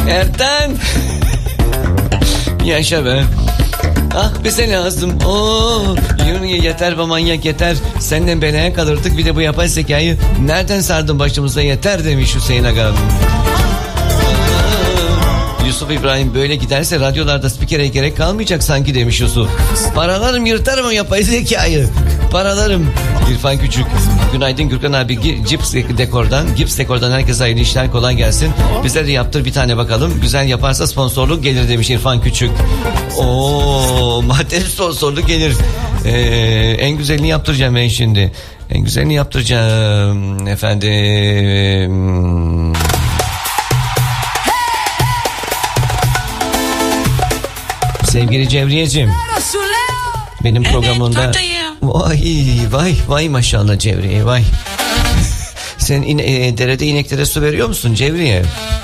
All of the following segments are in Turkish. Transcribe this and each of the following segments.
Ertan. Yaşa be. Ah bize lazım. Oo, yeter be manyak yeter. Senden belaya kalırdık, bir de bu yapay zekayı nereden sardın başımıza, yeter demiş Hüseyin Aga. Yusuf İbrahim, böyle giderse radyolarda spikere gerek kalmayacak sanki demiş Yusuf. Paralarım, yırtarım o yapay zekayı. Paralarım. İrfan Küçük. Günaydın Gürkan abi. Gips Dekor'dan herkese hayırlı işler, kolay gelsin. Bize de yaptır bir tane bakalım. Güzel yaparsa sponsorluk gelir demiş İrfan Küçük. Oo, madde sponsorluk gelir. En güzelini yaptıracağım ben şimdi. En güzelini yaptıracağım efendim. Sevgili Cevriyeciğim, benim programımda vay maşallah Cevriye, vay. Sen derede ineklere su veriyor musun Cevriye?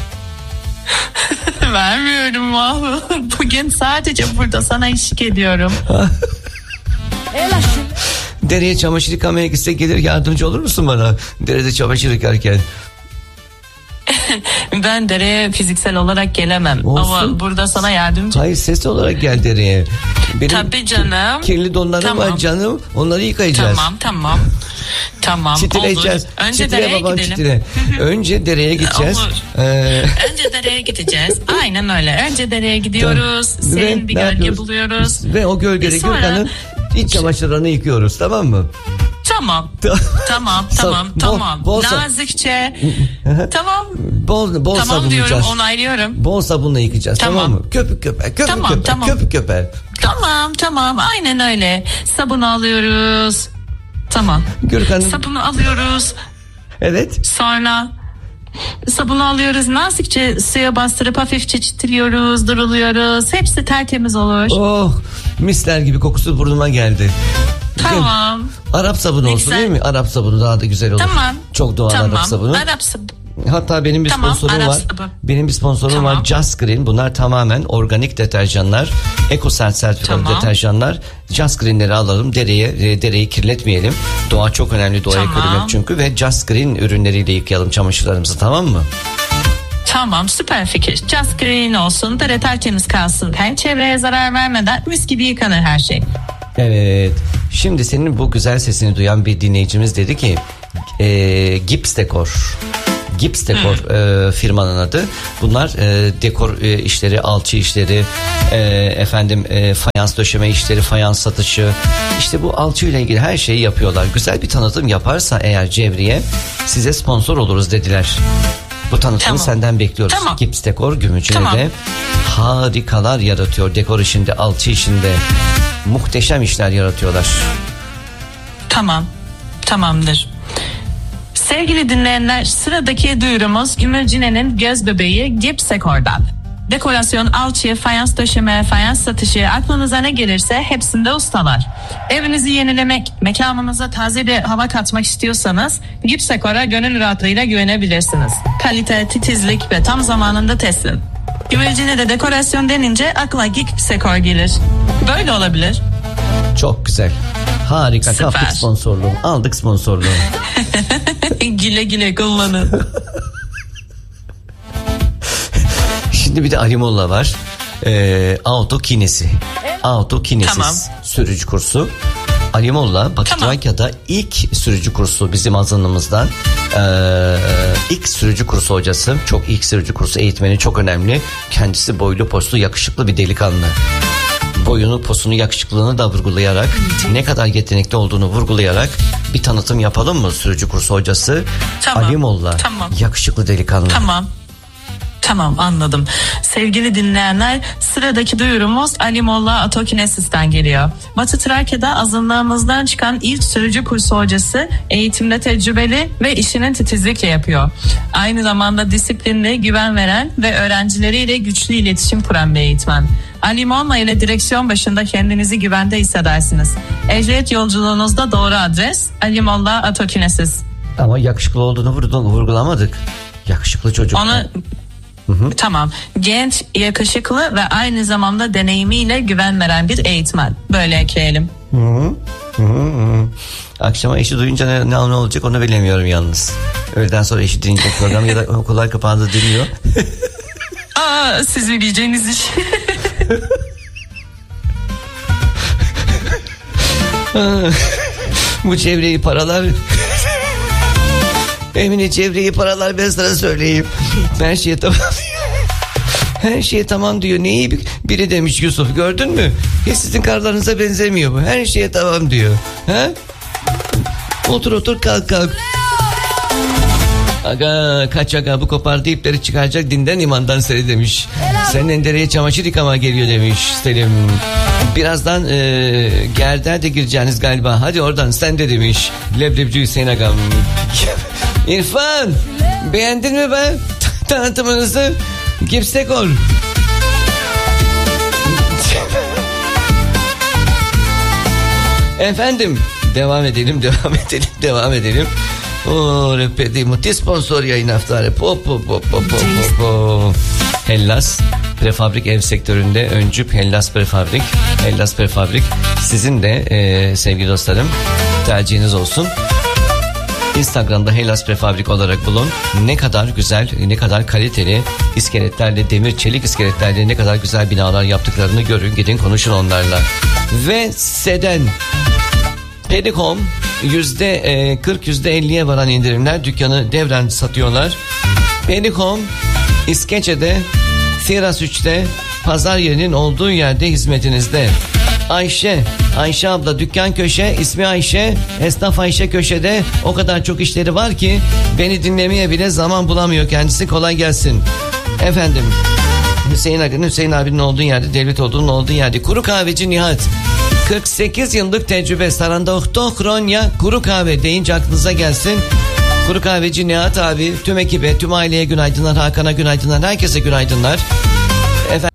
Vermiyorum vallahi. Bugün sadece burada sana eşlik ediyorum. Dereye çamaşır yıkamaya gitsek gelir, yardımcı olur musun bana derede çamaşır yıkarken? Ben dereye fiziksel olarak gelemem. Olsun. Ama burada sana yardımcı. Hayır, ses olarak gel dereye. Benim tabii canım. Kirli donlarım var canım. Onları yıkayacağız. Tamam. Çitileyeceğiz. Olur. Önce çitile dereye babam, gidelim. Çitile. Önce dereye gideceğiz. Önce dereye gideceğiz. Aynen öyle. Önce dereye gidiyoruz. Senin bir gölge buluyoruz. Ve o gölgede sonra... Gürkan'ın iç çamaşırlarını yıkıyoruz, tamam mı? Tamam. Nazikçe. Tamam. Bol tamam sabunlayacağız. Diyorum, onaylıyorum. Bol sabunla yıkayacağız, tamam mı? Köpük köper. Tamam. Aynen öyle. Sabunu alıyoruz. Tamam. Gürkan'ın... Sabunu alıyoruz. Evet. Sonra sabunu alıyoruz. Nazikçe suya bastırıp hafifçe çitiliyoruz, duruluyoruz. Hepsi tertemiz olur. Oh, misler gibi kokusu burnuma geldi. Tamam. Arap sabunu olsun değil mi? Arap sabunu daha da güzel olur. Tamam. Çok doğal Arap sabunu. Arap sabunu. Hatta benim bir sponsorum var. Benim bir sponsorum var, Just Green. Bunlar tamamen organik deterjanlar. EcoCert sertifikalı deterjanlar. Just Green'leri alalım. Dereyi kirletmeyelim. Doğa çok önemli, doğayı korumak çünkü. Ve Just Green ürünleriyle yıkayalım çamaşırlarımızı, tamam mı? Tamam, süper fikir. Just Green olsun, dere tertemiz kalsın. Hem çevreye zarar vermeden mis gibi yıkanır her şey. Evet. Şimdi senin bu güzel sesini duyan bir dinleyicimiz dedi ki Gips Dekor firmanın adı. Bunlar dekor işleri, alçı işleri, fayans döşeme işleri, fayans satışı. İşte bu alçı ile ilgili her şeyi yapıyorlar. Güzel bir tanıtım yaparsa eğer Cevriye, size sponsor oluruz dediler. Bu tanıtımı senden bekliyoruz. Gips Dekor Gümüşhane'de harikalar yaratıyor. Dekor işinde, alçı işinde muhteşem işler yaratıyorlar. Tamamdır. Sevgili dinleyenler, sıradaki duyurumuz Gümüşhane'nin göz bebeği Gips Dekor'dan. Dekorasyon, alçı, fayans döşeme, fayans satışı, aklınıza ne gelirse hepsinde ustalar. Evinizi yenilemek, mekanınıza taze bir hava katmak istiyorsanız Gips Dekor'a gönül rahatlığıyla güvenebilirsiniz. Kalite, titizlik ve tam zamanında teslim. Gümüşhane'de dekorasyon denince akla Gips Dekor gelir. Böyle olabilir. Çok güzel. Harika. Kaptık sponsorluğu. Aldık sponsorluğu. Güle güle kullanın. Şimdi bir de Alimolla var. Autokinesi. Sürücü kursu. Alimolla Trakya'da ilk sürücü kursu bizim azınlığımızdan. İlk sürücü kursu hocası. Çok ilk sürücü kursu eğitmeni, çok önemli. Kendisi boylu poslu, yakışıklı bir delikanlı. Boyunu, posunu, yakışıklılığını da vurgulayarak, ne kadar yetenekli olduğunu vurgulayarak bir tanıtım yapalım mı sürücü kursu hocası? Alimolla. Yakışıklı delikanlı. Tamam, anladım. Sevgili dinleyenler, sıradaki duyurumuz Alimolla Autokinesis'ten geliyor. Batı Trakya'da azınlığımızdan çıkan ilk sürücü kursu hocası, eğitimde tecrübeli ve işini titizlikle yapıyor. Aynı zamanda disiplinli, güven veren ve öğrencileriyle güçlü iletişim kuran bir eğitmen. Alimolla ile direksiyon başında kendinizi güvende hissedersiniz. Ehliyet yolculuğunuzda doğru adres Alimolla Autokinesis. Ama yakışıklı olduğunu vurgulamadık. Yakışıklı çocuk. Tamam. Genç, yakışıklı ve aynı zamanda deneyimiyle güven veren bir eğitmen. Böyle ekleyelim. Akşama eşi duyunca ne olacak onu bilemiyorum yalnız. Öğleden sonra eşi dinleyecek program ya da okullar kapandı dinliyor. Ama siz bileceğiniz iş. Bu çevreyi paralar. Emine çevreyi paralar, ben sana söyleyeyim. Her şeye tamam. Her şeye tamam diyor. Neyi biri demiş Yusuf, gördün mü? Hiç sizin karlarınıza benzemiyor bu. Her şeye tamam diyor. Ha? Otur kalk. Aga kaç aga, bu kopardı ipleri çıkaracak dinden imandan seni demiş. Senin dereye çamaşır yıkama geliyor demiş Selim. Birazdan gerdeğe de gireceğiniz galiba. Hadi oradan sen de demiş Leblebci Hüseyin agam. İrfan, beğendin mi be tanıtımınızı? Gipsek ol. Efendim, devam edelim. O repetimo sponsor yayın haftarı. Hellas prefabrik ev sektöründe öncü Hellas prefabrik sizin de sevgili dostlarım tercihiniz olsun. Instagram'da Hellas Prefabrik olarak bulun. Ne kadar güzel, ne kadar kaliteli iskeletlerle, demir çelik iskeletlerle ne kadar güzel binalar yaptıklarını görün. Gidin konuşun onlarla. Ve Seden Pedikom %40 %50'ye varan indirimler, dükkanı devren satıyorlar. Pedikom İskeçe'de, Firas 3'te, pazar yerinin olduğu yerde hizmetinizde. Ayşe abla dükkan köşe, ismi Ayşe, esnaf Ayşe köşede. O kadar çok işleri var ki beni dinlemeye bile zaman bulamıyor kendisi. Kolay gelsin efendim. Hüseyin abinin olduğu yerde, devlet olduğunun olduğu yerde. Kuru kahveci Nihat, 48 yıllık tecrübe, Saranda Kronya kuru kahve deyince aklınıza gelsin. Kuru kahveci Nihat abi, tüm ekibe, tüm aileye günaydınlar, Hakan'a günaydınlar, herkese günaydınlar.